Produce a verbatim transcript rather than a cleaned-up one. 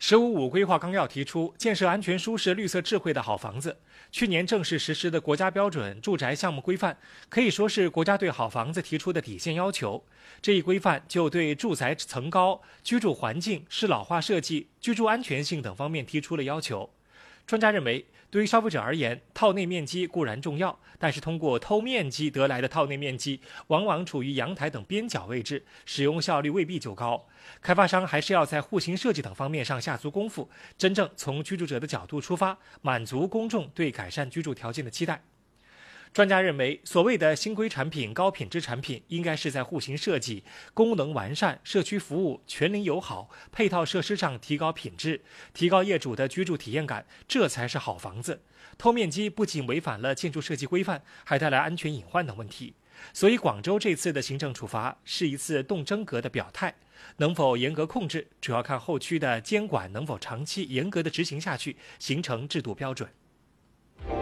十五五规划纲要提出，建设安全、舒适、绿色、智慧的好房子。去年正式实施的国家标准住宅项目规范，可以说是国家对好房子提出的底线要求。这一规范就对住宅层高、居住环境、适老化设计、居住安全性等方面提出了要求。专家认为，对于消费者而言，套内面积固然重要，但是通过偷面积得来的套内面积，往往处于阳台等边角位置，使用效率未必就高。开发商还是要在户型设计等方面上下足功夫，真正从居住者的角度出发，满足公众对改善居住条件的期待。专家认为，所谓的新规产品、高品质产品，应该是在户型设计、功能完善、社区服务、全龄友好、配套设施上提高品质，提高业主的居住体验感，这才是好房子。偷面积不仅违反了建筑设计规范，还带来安全隐患等问题。所以，广州这次的行政处罚是一次动真格的表态。能否严格控制，主要看后期的监管能否长期严格的执行下去，形成制度标准。